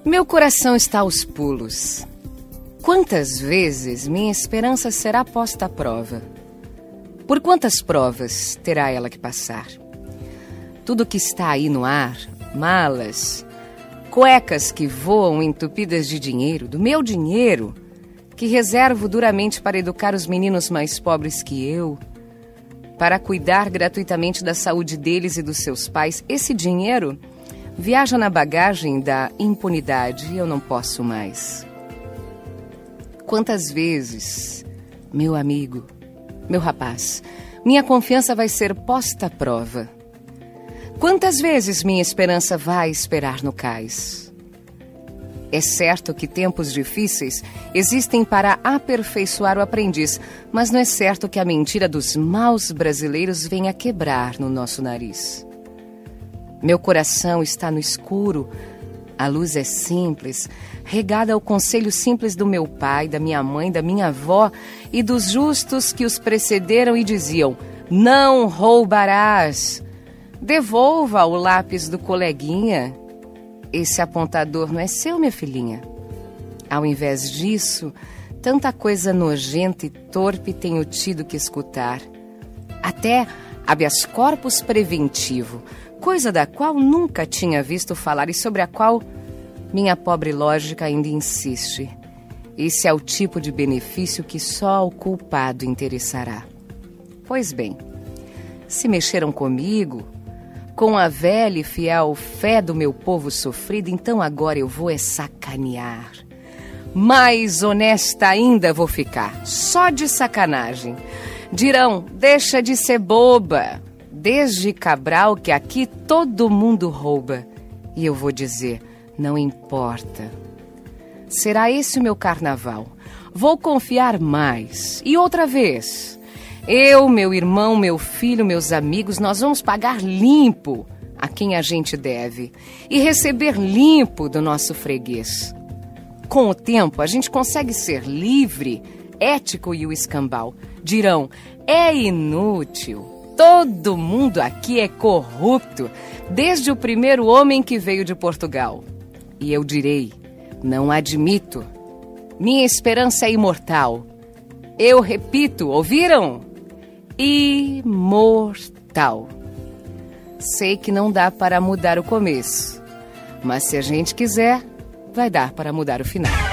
Meu coração está aos pulos. Quantas vezes minha esperança será posta à prova? Por quantas provas terá ela que passar? Tudo que está aí no ar, malas, cuecas que voam entupidas de dinheiro, do meu dinheiro, que reservo duramente para educar os meninos mais pobres que eu, para cuidar gratuitamente da saúde deles e dos seus pais, esse dinheiro viaja na bagagem da impunidade e eu não posso mais. Quantas vezes, meu amigo, meu rapaz, minha confiança vai ser posta à prova? Quantas vezes minha esperança vai esperar no cais? É certo que tempos difíceis existem para aperfeiçoar o aprendiz, mas não é certo que a mentira dos maus brasileiros venha quebrar no nosso nariz. Meu coração está no escuro, a luz é simples, regada ao conselho simples do meu pai, da minha mãe, da minha avó e dos justos que os precederam e diziam: não roubarás. Devolva o lápis do coleguinha. Esse apontador não é seu, minha filhinha. Ao invés disso, tanta coisa nojenta e torpe tenho tido que escutar. Até habeas corpus preventivo, coisa da qual nunca tinha visto falar e sobre a qual minha pobre lógica ainda insiste. Esse é o tipo de benefício que só ao culpado interessará. Pois bem, se mexeram comigo, com a velha e fiel fé do meu povo sofrido, então agora eu vou sacanear. Mais honesta ainda vou ficar, só de sacanagem. Dirão, deixa de ser boba. Desde Cabral que aqui todo mundo rouba. E eu vou dizer, não importa. Será esse o meu carnaval. Vou confiar mais. E outra vez, eu, meu irmão, meu filho, meus amigos, nós vamos pagar limpo a quem a gente deve e receber limpo do nosso freguês. Com o tempo, a gente consegue ser livre, ético e o escambau. Dirão, é inútil. Todo mundo aqui é corrupto, desde o primeiro homem que veio de Portugal. E eu direi, não admito. Minha esperança é imortal. Eu repito, ouviram? Imortal. Sei que não dá para mudar o começo, mas se a gente quiser, vai dar para mudar o final.